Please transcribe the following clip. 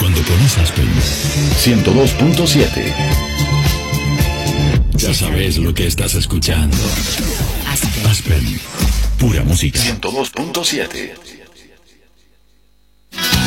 Cuando pones Aspen 102.7, ya sabes lo que estás escuchando. Aspen, pura música. 102.7.